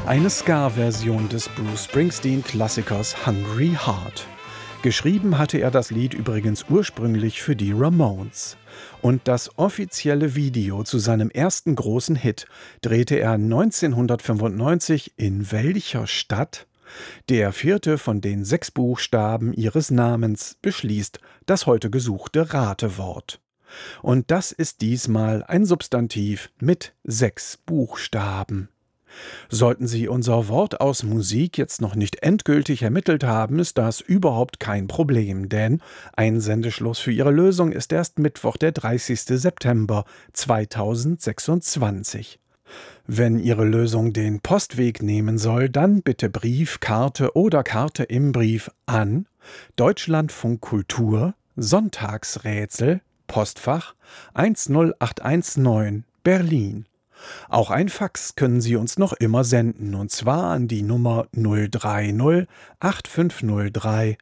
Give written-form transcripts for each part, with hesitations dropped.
Eine Ska-Version des Bruce Springsteen-Klassikers Hungry Heart. Geschrieben hatte er das Lied übrigens ursprünglich für die Ramones. Und das offizielle Video zu seinem ersten großen Hit drehte er 1995 in welcher Stadt? Der vierte von den 6 Buchstaben ihres Namens beschließt das heute gesuchte Ratewort. Und das ist diesmal ein Substantiv mit 6 Buchstaben. Sollten Sie unser Wort aus Musik jetzt noch nicht endgültig ermittelt haben, ist das überhaupt kein Problem, denn Einsendeschluss für Ihre Lösung ist erst Mittwoch, der 30. September 2026. Wenn Ihre Lösung den Postweg nehmen soll, dann bitte Brief, Karte oder Karte im Brief an Deutschlandfunk Kultur, Sonntagsrätsel, Postfach 10819, Berlin. Auch ein Fax können Sie uns noch immer senden, und zwar an die Nummer 030 8503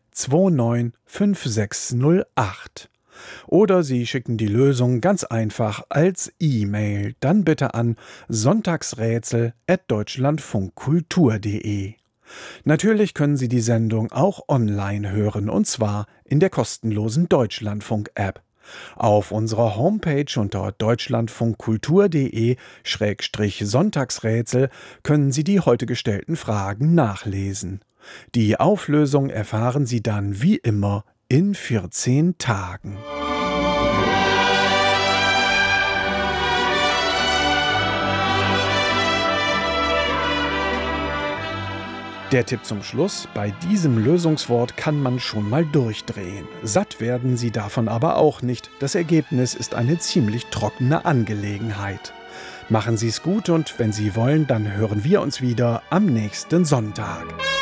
295608. Oder Sie schicken die Lösung ganz einfach als E-Mail, dann bitte an sonntagsrätsel@deutschlandfunkkultur.de. Natürlich können Sie die Sendung auch online hören, und zwar in der kostenlosen Deutschlandfunk-App. Auf unserer Homepage unter deutschlandfunkkultur.de/Sonntagsrätsel können Sie die heute gestellten Fragen nachlesen. Die Auflösung erfahren Sie dann wie immer in 14 Tagen. Der Tipp zum Schluss: Bei diesem Lösungswort kann man schon mal durchdrehen. Satt werden Sie davon aber auch nicht. Das Ergebnis ist eine ziemlich trockene Angelegenheit. Machen Sie es gut, und wenn Sie wollen, dann hören wir uns wieder am nächsten Sonntag.